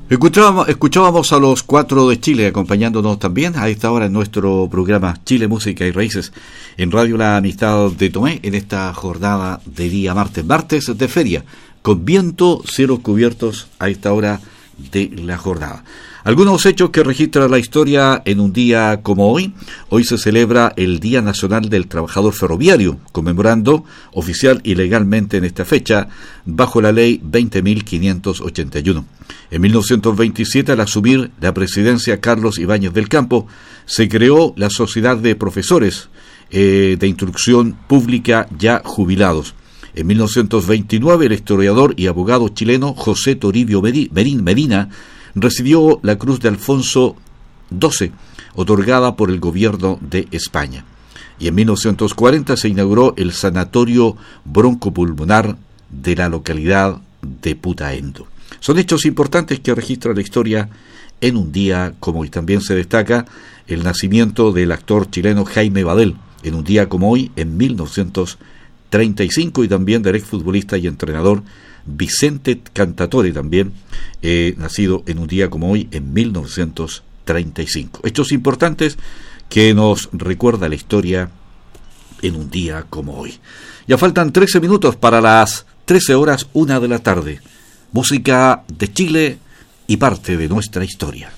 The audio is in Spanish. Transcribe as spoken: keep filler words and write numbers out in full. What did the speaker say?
Escuchábamos, escuchábamos a los Cuatro de Chile acompañándonos también a esta hora en nuestro programa Chile, Música y Raíces en Radio La Amistad de Tomé, en esta jornada de día martes, martes de feria, con viento, cielos cubiertos a esta hora de la jornada. Algunos hechos que registra la historia en un día como hoy. Hoy se celebra el Día Nacional del Trabajador Ferroviario, conmemorando oficial y legalmente en esta fecha, bajo la ley veinte mil quinientos ochenta y uno. En mil novecientos veintisiete, al asumir la presidencia Carlos Ibáñez del Campo, se creó la Sociedad de Profesores eh, de Instrucción Pública ya jubilados. En mil novecientos veintinueve, el historiador y abogado chileno José Toribio Medina recibió la Cruz de Alfonso doce, otorgada por el gobierno de España. Y en mil novecientos cuarenta se inauguró el Sanatorio Broncopulmonar de la localidad de Putaendo. Son hechos importantes que registra la historia en un día como hoy. También se destaca el nacimiento del actor chileno Jaime Badel, en un día como hoy, en mil novecientos treinta y cinco, y también del exfutbolista y entrenador Vicente Cantatore, también eh, nacido en un día como hoy, en mil novecientos treinta y cinco. Hechos importantes que nos recuerda la historia en un día como hoy. Ya faltan trece minutos para las trece horas, una de la tarde. Música de Chile y parte de nuestra historia.